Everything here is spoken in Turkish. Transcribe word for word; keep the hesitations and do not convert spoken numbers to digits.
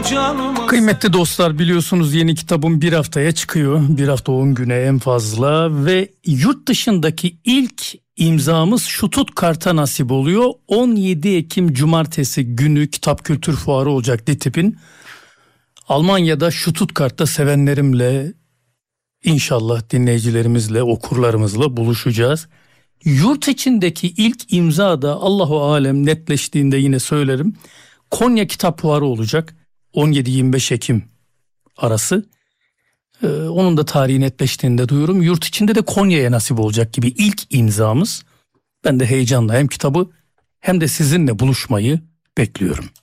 canıma. Kıymetli dostlar, biliyorsunuz yeni kitabım bir haftaya çıkıyor. Bir hafta on güne en fazla ve yurt dışındaki ilk imzamız Stuttgart'a nasip oluyor. on yedi Ekim Cumartesi günü Kitap Kültür Fuarı olacak D İ T B'in. Almanya'da Stuttgart'ta sevenlerimle, İnşallah dinleyicilerimizle, okurlarımızla buluşacağız. Yurt içindeki ilk imza da Allahu alem netleştiğinde yine söylerim. Konya Kitap Fuarı olacak. on yedi yirmi beş Ekim arası. Ee, onun da tarihi netleştiğinde duyurum. Yurt içinde de Konya'ya nasip olacak gibi ilk imzamız. Ben de heyecanla hem kitabı hem de sizinle buluşmayı bekliyorum.